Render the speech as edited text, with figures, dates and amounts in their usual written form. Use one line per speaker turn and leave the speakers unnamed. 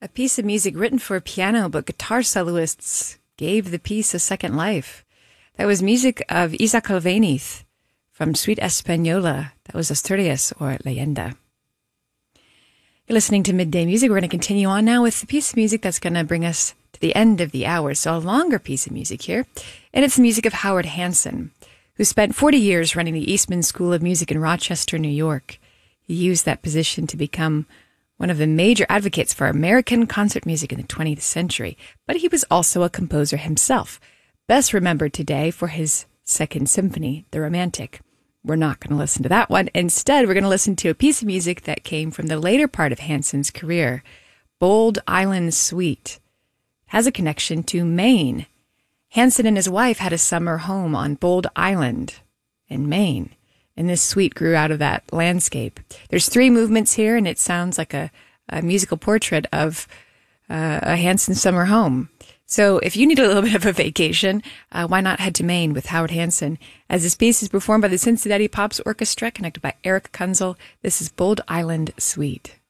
A piece of music written for piano, but guitar soloists gave the piece a second life. That was music of Isaac Albéniz from Suite Española. That was Asturias or Leyenda. You're listening to Midday Music. We're going to continue on now with the piece of music that's going to bring us to the end of the hour. So a longer piece of music here. And it's the music of Howard Hanson, who spent 40 years running the Eastman School of Music in Rochester, New York. He used that position to become one of the major advocates for American concert music in the 20th century, but he was also a composer himself, best remembered today for his Second Symphony, The Romantic. We're not going to listen to that one. Instead, we're going to listen to a piece of music that came from the later part of Hanson's career, Bold Island Suite. It has a connection to Maine. Hanson and his wife had a summer home on Bold Island in Maine, and this suite grew out of that landscape. There's 3 movements here, and it sounds like a musical portrait of a Hanson summer home. So if you need a little bit of a vacation, why not head to Maine with Howard Hanson? As this piece is performed by the Cincinnati Pops Orchestra, connected by Eric Kunzel, this is Bold Island Suite.